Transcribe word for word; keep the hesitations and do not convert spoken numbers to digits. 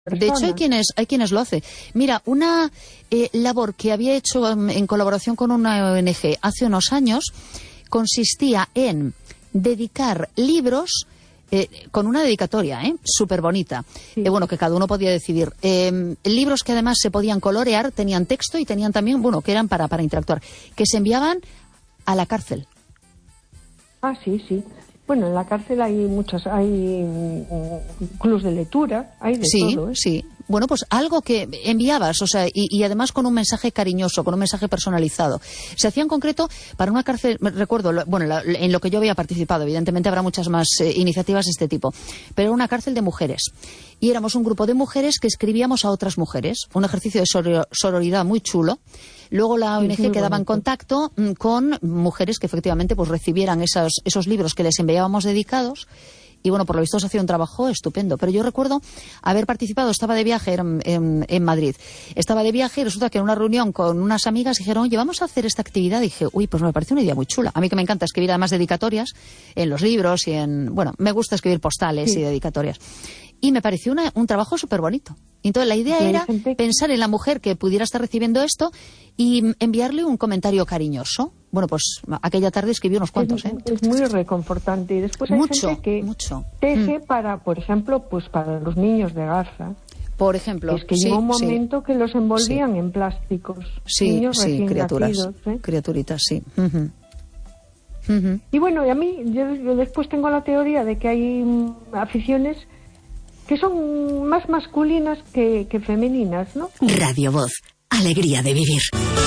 De hecho, hay quienes, hay quienes lo hacen. Mira, una eh, labor que había hecho um, en colaboración con una O N G hace unos años consistía en dedicar libros eh, con una dedicatoria, ¿eh? Súper bonita. Sí. Eh, bueno, que cada uno podía decidir. Eh, libros que además se podían colorear, tenían texto y tenían también, bueno, que eran para, para interactuar, que se enviaban a la cárcel. Ah, sí, sí. Bueno, en la cárcel hay muchas, hay clubs de lectura, hay de sí, todo, ¿eh? Sí, bueno, pues algo que enviabas, o sea, y, y además con un mensaje cariñoso, con un mensaje personalizado. Se hacía en concreto para una cárcel, recuerdo, bueno, la, en lo que yo había participado, evidentemente habrá muchas más eh, iniciativas de este tipo, pero era una cárcel de mujeres. Y éramos un grupo de mujeres que escribíamos a otras mujeres, un ejercicio de sororidad muy chulo. Luego la O N G quedaba en contacto con mujeres que efectivamente pues recibieran esos, esos libros que les enviábamos dedicados. Y bueno, por lo visto se hacía un trabajo estupendo. Pero yo recuerdo haber participado, estaba de viaje en, en, en Madrid. Estaba de viaje y resulta que en una reunión con unas amigas dijeron, oye, vamos a hacer esta actividad. Y dije, uy, pues me parece una idea muy chula. A mí que me encanta escribir además dedicatorias en los libros y en... Bueno, me gusta escribir postales sí. y dedicatorias. Y me pareció una, un trabajo súper bonito. Entonces la idea era pensar en la mujer que pudiera estar recibiendo esto y enviarle un comentario cariñoso. Bueno, pues aquella tarde escribí unos cuantos, es, ¿eh? Es muy reconfortante. Y después hay mucho, gente que mucho. teje mm. para, por ejemplo, pues para los niños de Garza. Por ejemplo. Es que sí, llegó un momento sí. que los envolvían sí. en plásticos. Sí, niños sí, recién criaturas. nacidos, ¿eh? Criaturitas, sí. Uh-huh. Uh-huh. Y bueno, y a mí, yo, yo después tengo la teoría de que hay um, aficiones que son más masculinas que, que femeninas, ¿no? Radio Voz, alegría de vivir.